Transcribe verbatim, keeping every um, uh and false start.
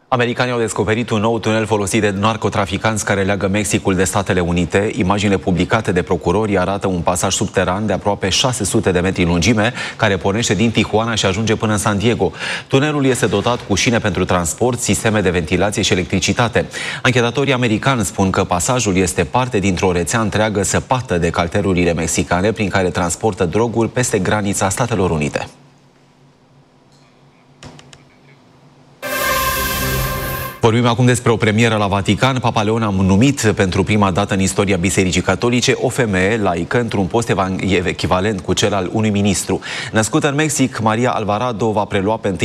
Americanii au descoperit un nou tunel folosit de narcotraficanți care leagă Mexicul de Statele Unite. Imaginile publicate de procurori arată un pasaj subteran de aproape șase sute de metri lungime, care pornește din Tijuana și ajunge până în San Diego. Tunelul este dotat cu șine pentru transport, sisteme de ventilație și electricitate. Anchetatorii americani spun că pasajul este parte dintr-o rețea întreagă săpată de cartelurile mexicane prin care transportă droguri peste granița Statelor Unite. Vorbim acum despre o premieră la Vatican. Papa Leon a numit pentru prima dată în istoria Bisericii Catolice o femeie laică într-un post echivalent cu cel al unui ministru. Născută în Mexic, Maria Alvarado va prelua pe întâi